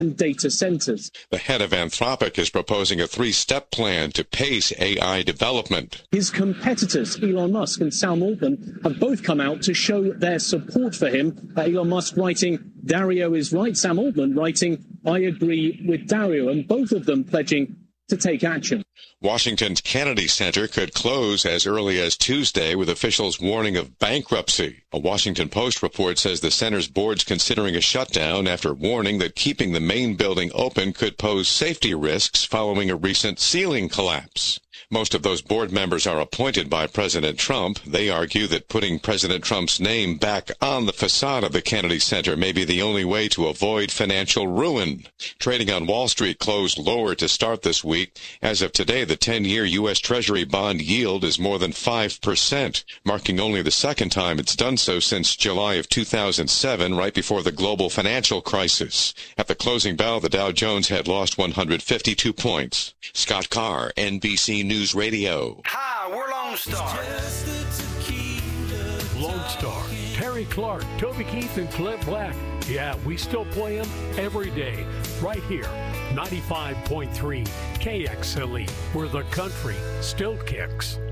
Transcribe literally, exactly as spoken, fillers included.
and data centers. The head of Anthropic is proposing a three-step plan to pace A I development. His competitors, Elon Musk and Sam Altman, have both come out to show their support for him. Uh, Elon Musk writing, "Dario is right." Sam Altman writing, "I agree with Dario," and both of them pledging to take action. Washington's Kennedy Center could close as early as Tuesday, with officials warning of bankruptcy. A Washington Post report says the center's board's considering a shutdown after warning that keeping the main building open could pose safety risks following a recent ceiling collapse. Most of those board members are appointed by President Trump. They argue that putting President Trump's name back on the facade of the Kennedy Center may be the only way to avoid financial ruin. Trading on Wall Street closed lower to start this week. As of today, the ten-year U S Treasury bond yield is more than five percent, marking only the second time it's done so since July of two thousand seven, right before the global financial crisis. At the closing bell, the Dow Jones had lost one hundred fifty-two points. Scott Carr, N B C News Radio. Hi, we're Lone Star. Lone Star, Terry Clark, Toby Keith, and Clint Black. Yeah, we still play them every day, right here, ninety-five point three K X L E, where the country still kicks.